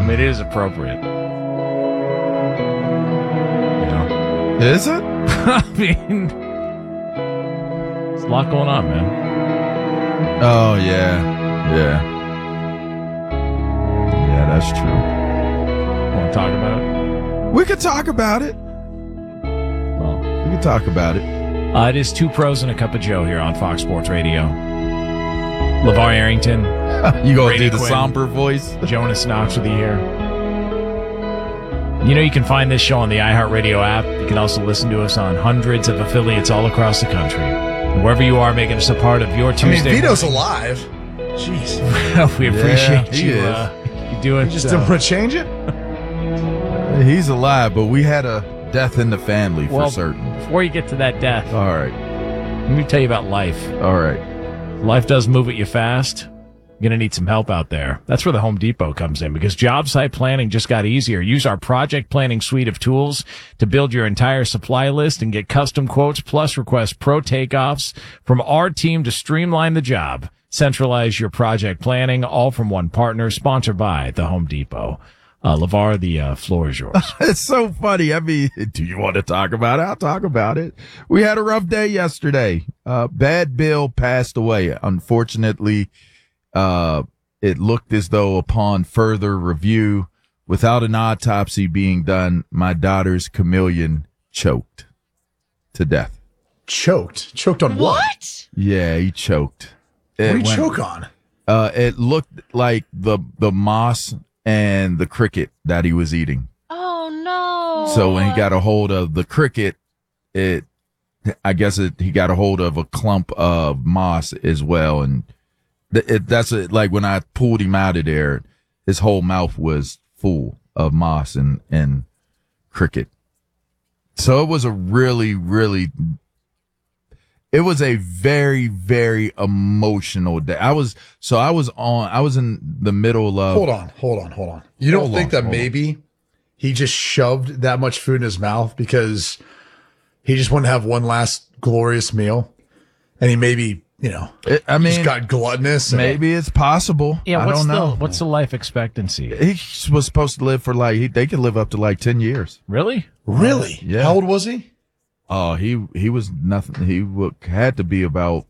mean, it is appropriate. You know? Is it? I mean, there's a lot going on, man. Oh, yeah. Yeah. Yeah, that's true. Want to talk about it? We could talk about it. Well, We could talk about it. it is Two Pros and a Cup of Joe here on Fox Sports Radio. LeVar Arrington, You gonna Brady do the Quinn. somber voice? Jonas Knox with you here. You know, you can find this show on the iHeartRadio app. You can also listen to us on hundreds of affiliates all across the country. And wherever you are, making us a part of your I mean, Tuesday. Vito's alive. Jeez. We appreciate he you. is. You doing You just didn't want to change it? He's alive, but we had a death in the family for Well, certain. Before you get to that death, All right. let me tell you about life. All right. Life does move at you fast. You're going to need some help out there. That's where the Home Depot comes in, because job site planning just got easier. Use our project planning suite of tools to build your entire supply list and get custom quotes, plus request pro takeoffs from our team to streamline the job. Centralize your project planning, all from one partner, sponsored by the Home Depot. LeVar, the floor is yours. It's so funny. I mean, do you want to talk about it? I'll talk about it. We had a rough day yesterday. Bad Bill passed away. Unfortunately, it looked as though upon further review, without an autopsy being done, my daughter's chameleon choked to death. Choked? Choked on what? Yeah, he choked. What did he choke on? It looked like the moss and the cricket that he was eating. Oh, no. So when he got a hold of the cricket, he got a hold of a clump of moss as well. And like when I pulled him out of there, his whole mouth was full of moss and cricket. So it was a it was a very, very emotional day. I was in the middle of. Hold on. You don't think that maybe he just shoved that much food in his mouth because he just wanted to have one last glorious meal, and he maybe, just got gluttonous? Maybe it's possible. Yeah, I don't know. What's the life expectancy? He was supposed to live for they could live up to 10 years. Really? Really? Yeah. How old was he? Oh, he was nothing. He had to be about